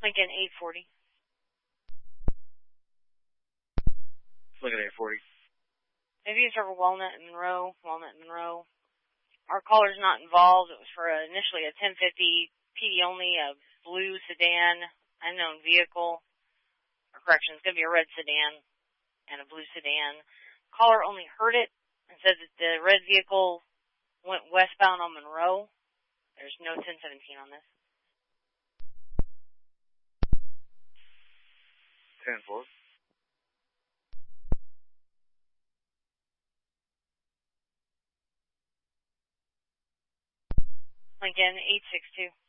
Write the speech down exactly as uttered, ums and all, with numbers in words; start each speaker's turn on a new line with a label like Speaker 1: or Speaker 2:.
Speaker 1: Lincoln eight forty.
Speaker 2: Lincoln eight forty.
Speaker 1: Maybe you serve Walnut and Monroe, Walnut and Monroe. Our caller's not involved. It was for a, initially a ten fifty P D only, a blue sedan, unknown vehicle. Or correction, it's going to be a red sedan and a blue sedan. Caller only heard it and said that the red vehicle went westbound on Monroe. There's no ten seventeen on this.
Speaker 2: ten four.
Speaker 1: Lincoln eight six two.